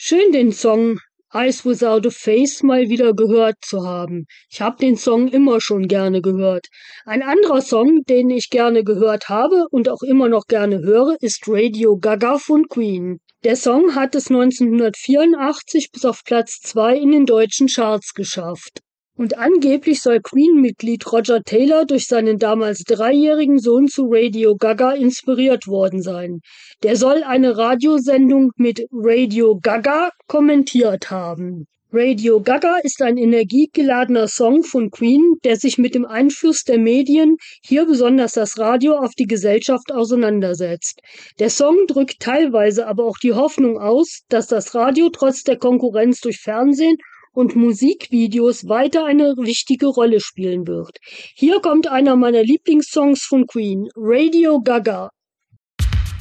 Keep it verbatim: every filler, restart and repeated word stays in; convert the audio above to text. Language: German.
Schön, den Song Eyes Without a Face mal wieder gehört zu haben. Ich habe den Song immer schon gerne gehört. Ein anderer Song, den ich gerne gehört habe und auch immer noch gerne höre, ist Radio Gaga von Queen. Der Song hat es neunzehnhundertvierundachtzig bis auf Platz zwei in den deutschen Charts geschafft. Und angeblich soll Queen-Mitglied Roger Taylor durch seinen damals dreijährigen Sohn zu Radio Gaga inspiriert worden sein. Der soll eine Radiosendung mit Radio Gaga kommentiert haben. Radio Gaga ist ein energiegeladener Song von Queen, der sich mit dem Einfluss der Medien, hier besonders das Radio, auf die Gesellschaft auseinandersetzt. Der Song drückt teilweise aber auch die Hoffnung aus, dass das Radio trotz der Konkurrenz durch Fernsehen und Musikvideos weiter eine wichtige Rolle spielen wird. Hier kommt einer meiner Lieblingssongs von Queen, Radio Gaga.